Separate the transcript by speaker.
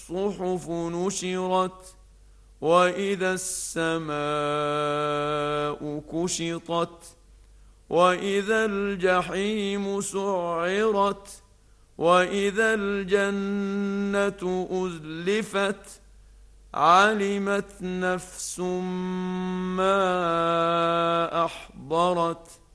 Speaker 1: الصحف نشرت وإذا السماء كشطت وإذا الجحيم سعرت وإذا الجنة أزلفت علمت نفس ما أحضرت